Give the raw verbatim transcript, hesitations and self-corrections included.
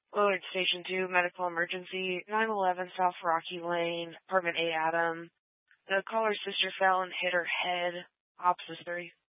Willard Station two, medical emergency, nine eleven South Rocky Lane, apartment A, Adam. The caller's sister fell and hit her head, opposite three.